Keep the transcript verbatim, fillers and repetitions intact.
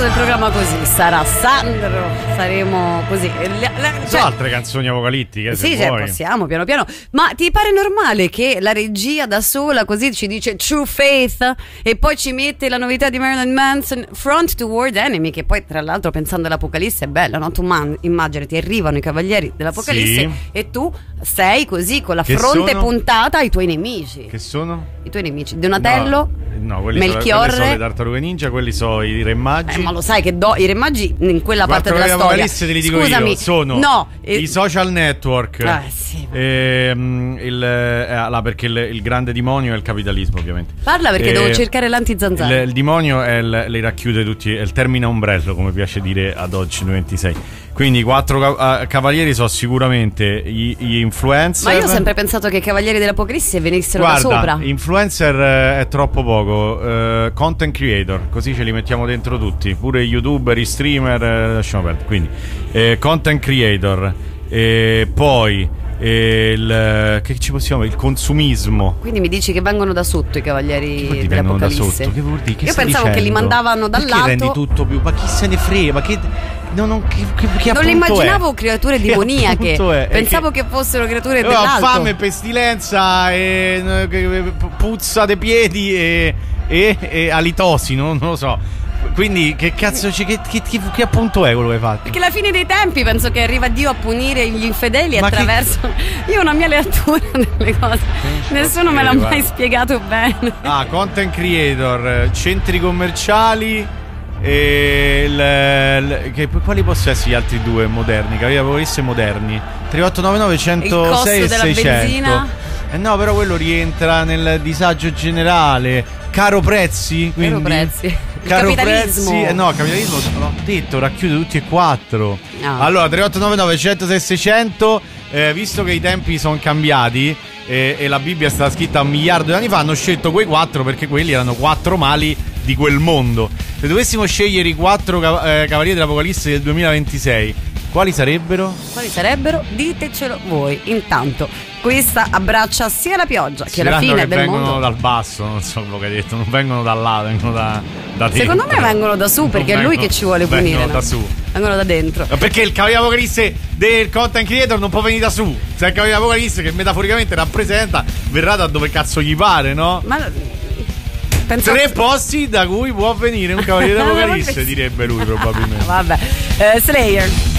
del programma così. Sarà Sandro, saremo così. Le, le, Ci cioè, sono altre canzoni apocalittiche, se sì, cioè, vuoi. possiamo piano piano. Ma ti pare normale che la regia da sola così ci dice True Faith e poi ci mette la novità di Marilyn Manson, Front Toward Enemy, che poi tra l'altro pensando all'Apocalisse è bella, no? Tu man, immagini, ti arrivano i cavalieri dell'Apocalisse, sì, e tu sei così con la che fronte sono? puntata ai tuoi nemici. Che sono? I tuoi nemici. Donatello, no, no quelli Melchiorre, sono, sono le tartarughe ninja, quelli sono i re magi. Eh, ma lo sai che do, i re magi in quella Guarda, parte della storia, te li dico scusami, io, sono no, eh, i social network, eh, sì. ehm, il, eh, là, perché il, il grande demonio è il capitalismo, ovviamente. Parla perché eh, devo cercare l'anti-zanzara. Il, il demonio è il, li racchiude tutti, è il termine ombrello, come piace dire ad oggi ventisei. Quindi i quattro ca- cavalieri sono sicuramente gli, gli influencer. Ma io ho sempre pensato che i cavalieri dell'Apocalisse venissero Guarda, da sopra. Influencer eh, è troppo poco. uh, Content creator, così ce li mettiamo dentro tutti. Pure youtuber, i streamer, eh, lasciamo perdere. Quindi eh, content creator, eh, poi eh, il, che ci possiamo il consumismo. Quindi mi dici che vengono da sotto i cavalieri Che vengono da dell'Apocalisse? sotto? Che vuol dire? Che io stai pensavo dicendo? che li mandavano Perché dall'alto. rendi tutto più. Ma chi se ne frega? Ma che. No, non, che, che, che non li immaginavo è? creature demoniache. È? Pensavo che... che fossero creature oh, dell'alto. Fame, pestilenza, e, e, puzza dei piedi e, e, e alitosi, non, non lo so. Quindi che cazzo che, che, che, che appunto è quello che hai fatto? Perché alla fine dei tempi penso che arriva Dio a punire gli infedeli Ma attraverso che... Io ho una mia lettura delle cose. Sì, Nessuno okay, me l'ha guarda. mai spiegato bene. Ah, content creator, centri commerciali e il, il, che, quali possono essere gli altri due moderni? Cavalieri Apocalisse moderni. tre otto nove nove centosei e seicento. Eh no, però quello rientra nel disagio generale. Caro prezzi, quindi Caro prezzi. Caro capitalismo. prezzi. Eh no, capitalismo l'ho detto, racchiude tutti e quattro. No. Allora, tre otto nove nove centosei e seicento, eh, visto che i tempi sono cambiati eh, e la Bibbia è stata scritta un miliardo di anni fa, hanno scelto quei quattro perché quelli erano quattro mali di quel mondo. Se dovessimo scegliere i quattro cav- eh, cavalieri dell'Apocalisse del duemilaventisei, quali sarebbero? Quali sarebbero? Ditecelo voi. Intanto questa abbraccia sia la pioggia che la fine che del vengono mondo. dal basso, non so quello che hai detto, non vengono da là, vengono da, da dentro. Secondo me vengono da su, perché Non è lui vengono- che ci vuole punire. vengono no? da su. Vengono da dentro. Perché il cavaliere Apocalisse del content creator non può venire da su. Se è il cavaliere Apocalisse che metaforicamente rappresenta, verrà da dove cazzo gli pare, no? Ma penso Tre posti da cui può venire un cavaliere Apocalisse, direbbe lui probabilmente. Vabbè. Eh, Slayer.